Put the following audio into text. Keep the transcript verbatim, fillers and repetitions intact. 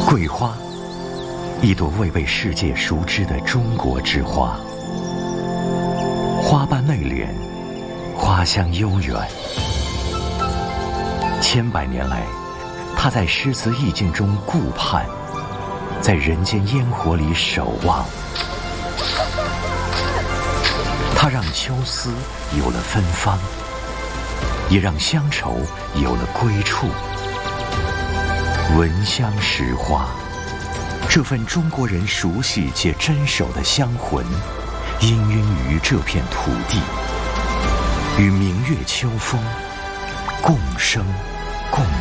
桂花，一朵未被世界熟知的中国之花，花瓣内敛，花香悠远。千百年来，它在诗词意境中顾盼，在人间烟火里守望。它让秋思有了芬芳，也让乡愁有了归处。闻香识花，这份中国人熟悉且珍守的香魂，氤氲于这片土地，与明月秋风共生共